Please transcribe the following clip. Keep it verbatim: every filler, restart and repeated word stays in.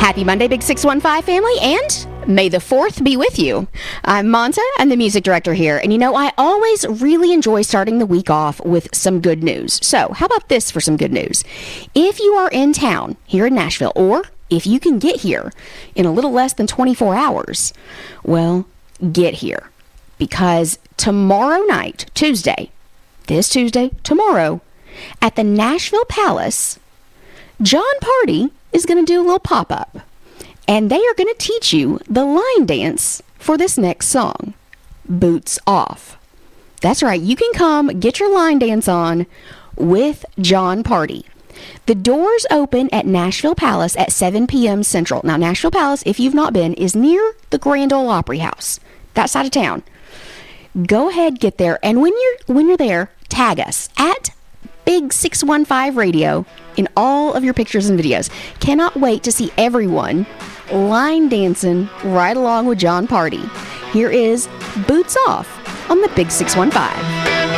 Happy Monday, Big six one five family, and may the fourth be with you. I'm Monta, I'm the music director here, and you know, I always really enjoy starting the week off with some good news. So, how about this for some good news? If you are in town here in Nashville, or if you can get here in a little less than twenty-four hours, well, get here. Because tomorrow night, Tuesday, this Tuesday, tomorrow, at the Nashville Palace, Jon Pardi is going to do a little pop-up. And they are going to teach you the line dance for this next song, Boots Off. That's right, you can come get your line dance on with Jon Pardi. The doors open at Nashville Palace at seven p.m. Central. Now, Nashville Palace, if you've not been, is near the Grand Ole Opry House, that side of town. Go ahead, get there, and when you're when you're there, tag us at Big six one five Radio in all of your pictures and videos. Cannot wait to see everyone line dancing right along with Jon Pardi. Here is Boots Off on the Big six one five.